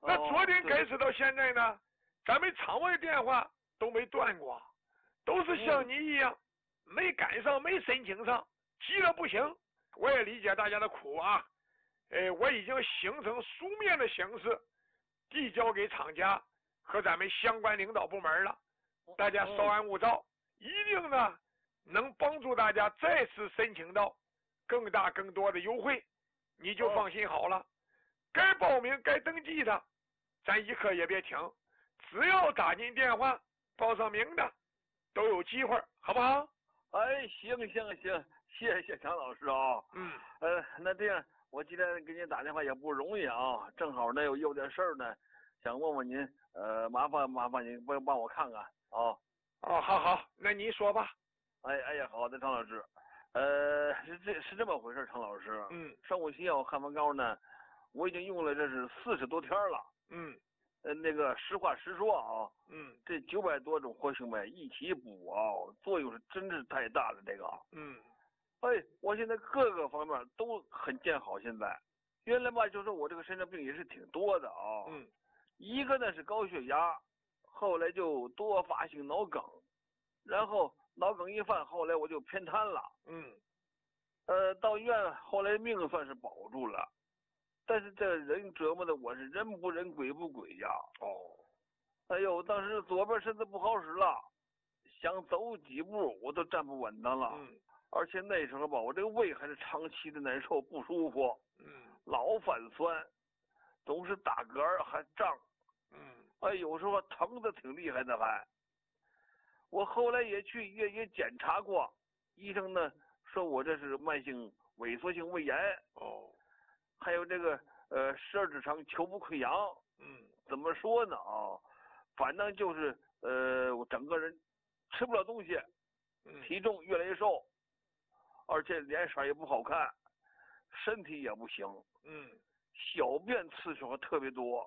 那昨天开始到现在呢，咱们场外电话都没断过，都是像你一样，没赶上，没申请上，急得不行。我也理解大家的苦啊，我已经形成书面的形式，递交给厂家和咱们相关领导部门了。大家稍安勿躁，一定呢能帮助大家再次申请到更大更多的优惠，你就放心好了。该报名该登记的，咱一刻也别停，只要打进电话报上名的，都有机会，好不好？ 哎，行，谢谢常老师啊。那这样，我今天给您打电话也不容易啊，正好呢有点事儿呢，想问问您，麻烦您帮我看看啊。 好，那您说吧。 哎呀，好的，常老师，是这么回事，常老师。生物新药汉方膏呢，我已经用了这是40多天了。那个实话实说啊，这900多种活性酶一起补啊，作用是真是太大了。这个，我现在各个方面都很见好。现在，原来吧，就说我这个身上病也是挺多的啊。一个呢是高血压，后来就多发性脑梗，然后脑梗一犯，后来我就偏瘫了。到医院后来命算是保住了。但是这人折磨的我是人不人鬼不鬼呀！哎呦，当时左边身子不好使了，想走几步我都站不稳当了。而且那时候吧，我这个胃还是长期的难受不舒服。老反酸，总是打嗝还胀。有时候疼的挺厉害的还。我后来也去医院也检查过，医生呢说我这是慢性萎缩性胃炎。还有这个十二指肠球部溃疡。怎么说呢啊？反正就是我整个人吃不了东西，体重越来越瘦，而且脸色也不好看，身体也不行。小便次数还特别多。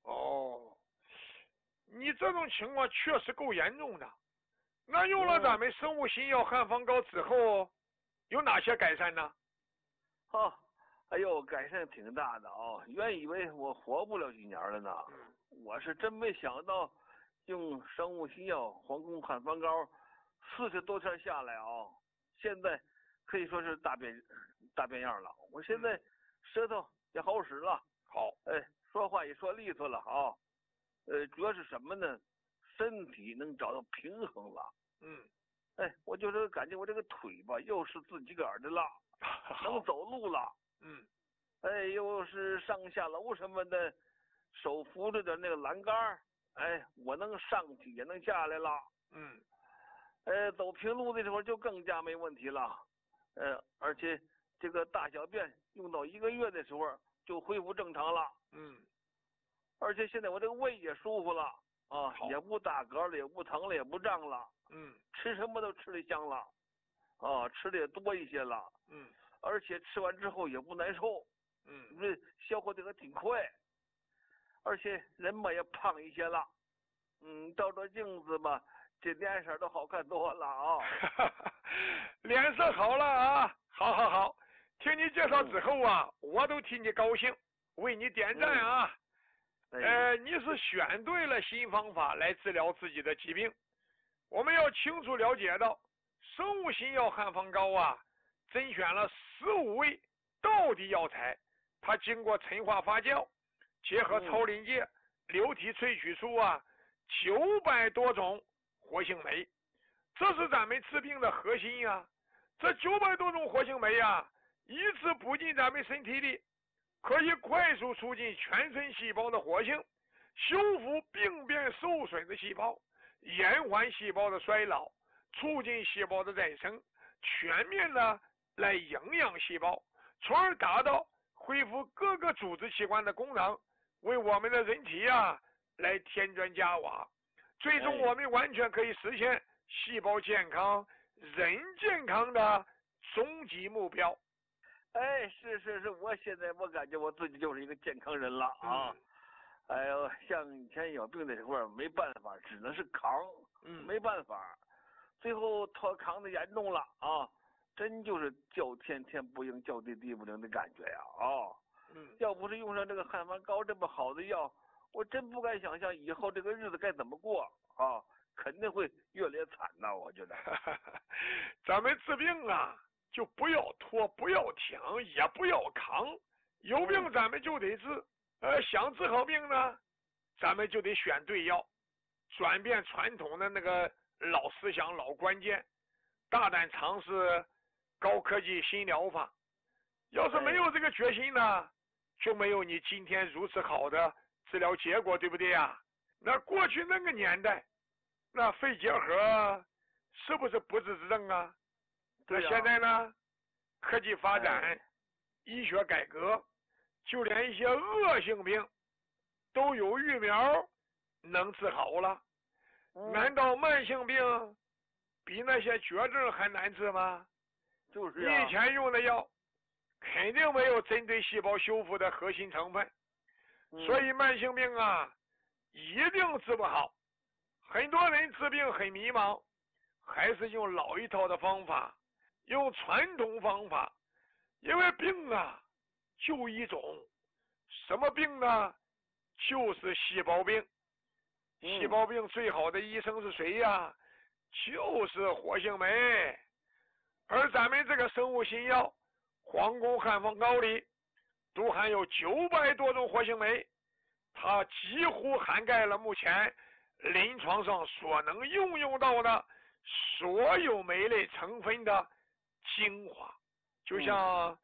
你这种情况确实够严重的。那用了咱们生物新药汉方膏之后，有哪些改善呢？ 哎呦，改善挺大的啊！原以为我活不了几年了呢，我是真没想到，用生物新药皇宫汉方膏40多天下来啊，现在可以说是大变样了。我现在舌头也好使了，说话也说利索了啊。主要是什么呢？身体能找到平衡了。我就是感觉我这个腿吧，又是自己个儿的了，能走路了。又是上下楼什么的，手扶着的那个栏杆，我能上去也能下来了。走平路的时候就更加没问题了。而且这个大小便用到1个月的时候就恢复正常了。而且现在我这个胃也舒服了啊，也不打嗝了，也不疼了，也不胀了。吃什么都吃得香了，吃的也多一些了。而且吃完之后也不难受。消化的还挺快，而且人嘛也胖一些了。照照镜子吧，这脸色都好看多了啊。 脸色好了啊，好，听你介绍之后啊，我都替你高兴，为你点赞啊。你是选对了新方法来治疗自己的疾病。我们要清楚了解到，生物新药汉方膏啊，甄选了15味道地药材，它经过陈化发酵，结合超临界、流体萃取出啊900多种活性酶，这是咱们治病的核心呀。这900多种活性酶啊，一次补进咱们身体里，可以快速促进全身细胞的活性，修复病变受损的细胞，延缓细胞的衰老，促进细胞的再生，全面的来营养细胞，从而达到恢复各个组织器官的功能，为我们的人体啊来添砖加瓦，最终我们完全可以实现细胞健康、人健康的终极目标。 是，我现在我感觉我自己就是一个健康人了啊。像以前有病的时候没办法，只能是扛。没办法，最后他扛的严重了啊，真就是叫天天不应，叫地地不灵的感觉呀啊。要不是用上这个汉方膏这么好的药， 我真不敢想象以后这个日子该怎么过啊，肯定会越来越惨呐，我觉得。 咱们治病啊，就不要拖，不要挺，也不要扛，有病咱们就得治。想治好病呢，咱们就得选对药，转变传统的那个老思想、老观念，大胆尝试高科技新疗法。要是没有这个决心呢，就没有你今天如此好的治疗结果，对不对呀？那过去那个年代，那肺结核是不是不治之症啊？那现在呢，科技发展，医学改革，就连一些恶性病都有疫苗能治好了。难道慢性病比那些绝症还难治吗？ 就是你以前用的药肯定没有针对细胞修复的核心成分，所以慢性病啊一定治不好。很多人治病很迷茫，还是用老一套的方法，用传统方法。因为病啊就一种，什么病呢？就是细胞病。细胞病最好的医生是谁呀？就是活性酶。而咱们这个生物新药皇宫汉方膏里都含有900多种活性酶，它几乎涵盖了目前临床上所能应用到的所有酶类成分的精华。就像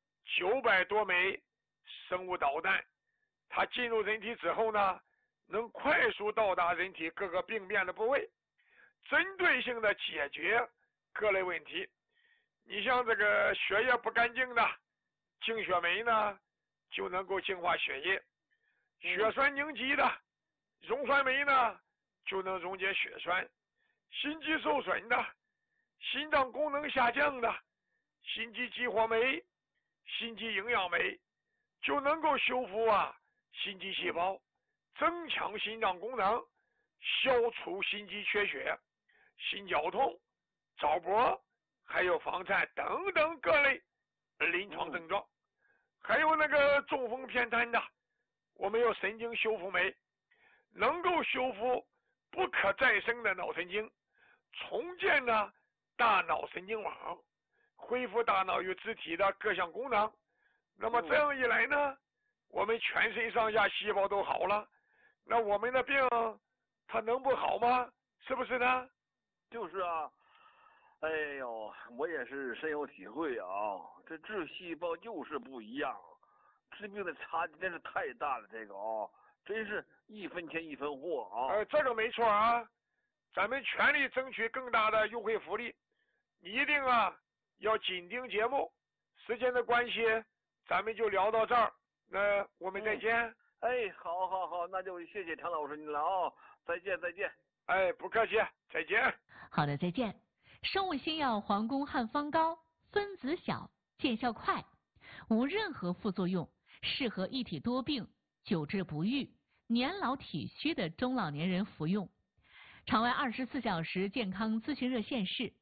900多枚生物导弹，它进入人体之后呢，能快速到达人体各个病变的部位，针对性的解决各类问题。你像这个血液不干净的，净血酶呢就能够净化血液；血栓凝集的，溶栓酶呢就能溶解血栓；心肌受损的，心脏功能下降的，心肌激活酶、心肌营养酶就能够修复心肌细胞，增强心脏功能，消除心肌缺血、心绞痛、早搏还有房颤等等各类临床症状。还有那个中风偏瘫的，我们有神经修复酶，能够修复不可再生的脑神经，重建大脑神经网，恢复大脑与肢体的各项功能。那么这样一来呢，我们全身上下细胞都好了，那我们的病它能不好吗？是不是呢？ 就是啊。哎呦，我也是深有体会啊！这治细胞就是不一样，治病的差距真是太大了。这个真是一分钱一分货啊！ 这个没错啊，咱们全力争取更大的优惠福利，你一定要紧盯节目。时间的关系，咱们就聊到这儿，那我们再见。 哎，好，那就谢谢常老师您了啊！再见。 哎，不客气，再见。 好的，再见。生物新药皇宫汉方膏，分子小，见效快，无任何副作用，适合一体多病、久治不愈、年老体虚的中老年人服用。场外24小时健康咨询热线是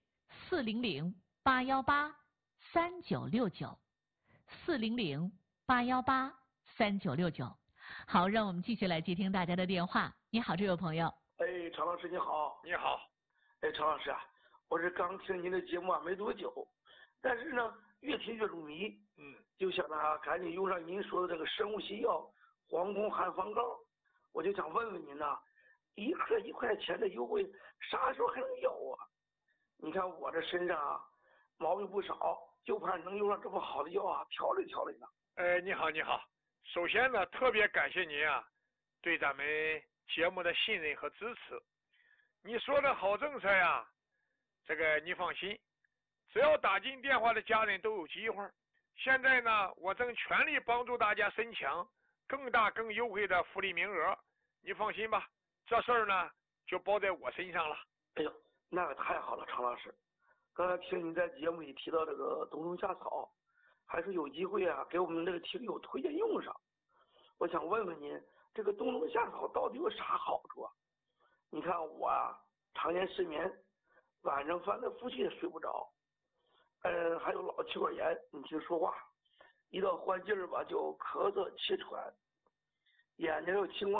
400-818-3969，400-818-3969。好，让我们继续来接听大家的电话。你好，这位朋友。 哎，常老师你好。 你好。 哎，常老师啊，我是刚听您的节目没多久，但是呢越听越入迷，就想赶紧用上您说的这个生物新药皇宫汉方膏，我就想问问您1克1块钱的优惠啥时候还能有啊？你看我这身上毛病不少，就怕能用上这么好的药调理调理呢。 你好。首先呢，特别感谢您对咱们节目的信任和支持。你说的好政策这个你放心，只要打进电话的家人都有机会。现在呢，我正全力帮助大家申请更大更优惠的福利名额，你放心吧，这事儿呢就包在我身上了。 哎呦，那个太好了，常老师。刚才听您在节目里提到这个冬虫夏草，还是有机会给我们这个听友推荐用上。我想问问您，这个冬虫夏草到底有啥好处啊？你看我常年失眠，晚上翻来覆去也睡不着，还有老气管炎，你听说话，一到换季儿吧就咳嗽气喘，眼睛有青光